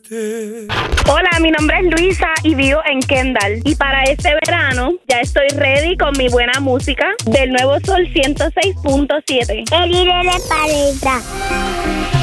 Hola, mi nombre es Luisa y vivo en Kendall. Y para este verano ya estoy ready con mi buena música del Nuevo Sol 106.7. El líder de paleta.